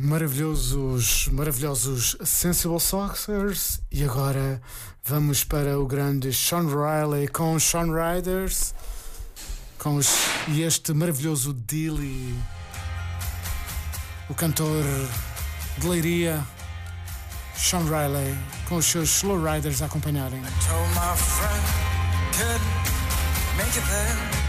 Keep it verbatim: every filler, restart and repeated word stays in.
Maravilhosos, maravilhosos Sensible Sockers. E agora vamos para o grande Sean Riley com os Sean Riders com os, e este maravilhoso Dilly, o cantor de Leiria, Sean Riley, com os seus Slow Riders a acompanharem. I told my friend, couldn't make it there.